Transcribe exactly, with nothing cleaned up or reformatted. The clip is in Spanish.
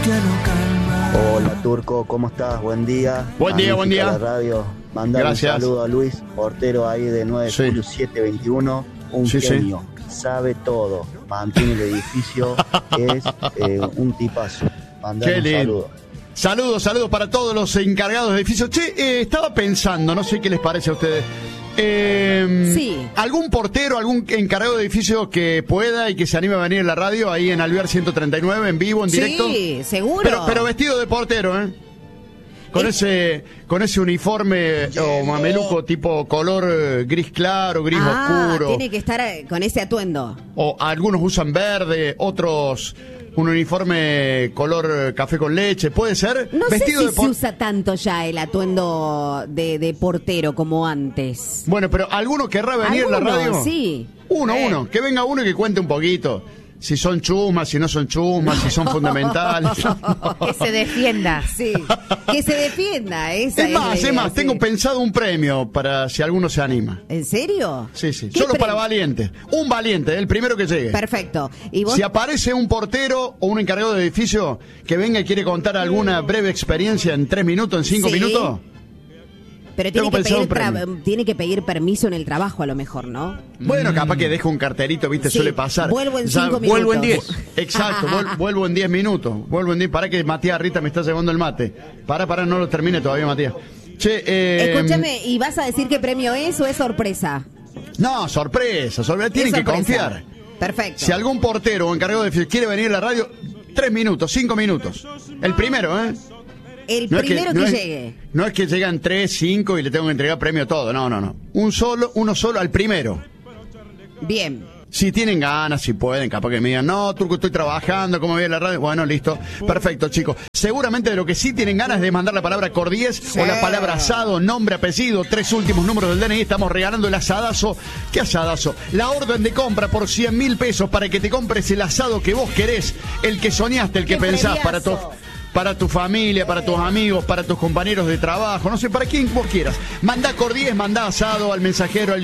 Hola Turco, ¿cómo estás? Buen día. Buen día, buen día. La radio. Mandar un saludo a Luis, portero ahí de nueve de julio setecientos veintiuno. Un sí, genio, sí. sabe todo, mantiene el edificio, es eh, un tipazo. Mandar Qué un lindo. saludo. Saludos, saludos para todos los encargados de edificios. Che, eh, estaba pensando, no sé qué les parece a ustedes. Eh, sí. ¿Algún portero, algún encargado de edificio que pueda y que se anime a venir a la radio ahí en Alvear ciento treinta y nueve, en vivo, en directo? Sí, seguro. Pero, pero vestido de portero, ¿eh? Con es... ese con ese uniforme o mameluco tipo color eh, gris claro, gris ah, oscuro. Tiene que estar con ese atuendo. O algunos usan verde, otros un uniforme color café con leche, ¿puede ser? No Vestido sé si de por... se usa tanto ya el atuendo de, de portero como antes. Bueno, pero ¿alguno querrá venir a la radio? Sí. Uno, eh. uno, que venga uno y que cuente un poquito. Si son chusmas, si no son chusmas, si son fundamentales. Que se defienda. Sí, que se defienda. Esa Es es más, la es idea, más, sí. tengo pensado un premio para si alguno se anima. ¿En serio? Sí, sí, ¿Qué solo premio? para valientes. Un valiente, el primero que llegue. Perfecto. ¿Y vos? Si aparece un portero o un encargado de edificio que venga y quiere contar alguna breve experiencia en tres minutos, en cinco Sí. minutos. Pero tiene Tengo que, pensado pedir un tra- premio. tiene que pedir permiso en el trabajo a lo mejor, ¿no? Bueno, capaz que deja un carterito, viste, Sí, suele pasar. vuelvo en Ya, cinco Vuelvo en minutos. diez. Exacto, vuel- vuelvo en diez minutos. Vuelvo en diez. Para que Matías Rita me está llevando el mate. Para, para, no lo termine todavía, Matías. Che, eh, Escúchame, ¿y vas a decir qué premio es o es sorpresa? No, sorpresa, sorpresa. Tienen Es que sorpresa. confiar. Perfecto. Si algún portero o encargado de edificio quiere venir a la radio, tres minutos, cinco minutos. El primero, ¿eh? El No es primero que, no es- llegue. No es que llegan tres, cinco y le tengo que entregar premio todo. No, no, no. Un solo, uno solo al primero. Bien. Si tienen ganas, si pueden, capaz que me digan, no, Turco, estoy trabajando, ¿cómo voy a la radio? Bueno, listo. Perfecto, chicos. Seguramente de lo que sí tienen ganas es de mandar la palabra cordies Sí. o la palabra asado, nombre, apellido, tres últimos números del D N I. Estamos regalando el asadazo. ¿Qué asadazo? La orden de compra por cien mil pesos para que te compres el asado que vos querés, el que soñaste, el que ¡Qué pensás para tu... premiazo! Para tu familia, para tus amigos, para tus compañeros de trabajo, no sé, para quien vos quieras. Mandá cordies, mandá asado al mensajero, al